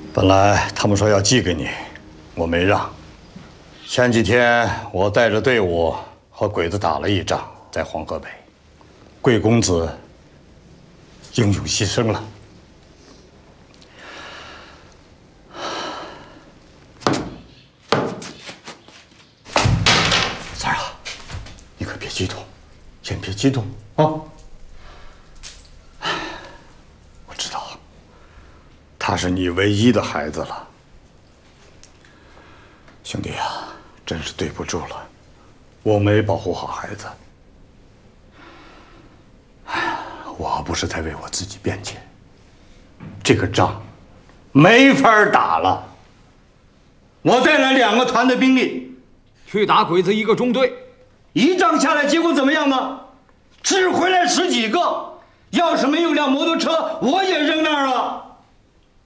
本来他们说要寄给你，我没让。前几天我带着队伍和鬼子打了一仗，在黄河北，贵公子英勇牺牲了。三儿啊，你可别激动，先别激动啊！我知道，他是你唯一的孩子了。兄弟啊，真是对不住了，我没保护好孩子。我不是在为我自己辩解，这个仗没法打了。我带了2个团的兵力去打鬼子1个中队， 一仗下来，结果怎么样呢？只回来10几个，要是没有辆摩托车，我也扔那儿了。